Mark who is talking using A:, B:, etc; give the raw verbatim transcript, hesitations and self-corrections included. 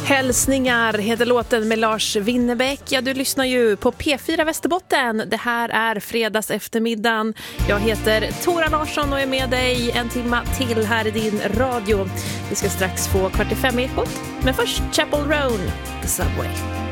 A: Hälsningar heter låten med Lars Winnerbäck. Ja, du lyssnar ju på P fyra Västerbotten. Det här är fredags eftermiddagen. Jag heter Tora Larsson och är med dig en timma till här i din radio. Vi ska strax få kvart i fem ekot. Men först Chapel Roan, The Subway.